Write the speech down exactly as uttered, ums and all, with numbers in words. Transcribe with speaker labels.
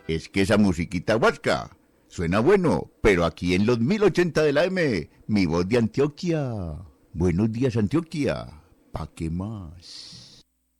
Speaker 1: Es que esa musiquita huasca suena bueno, pero aquí en los mil ochenta de la M, mi voz de Antioquia. Buenos días, Antioquia. ¿Pa' qué más?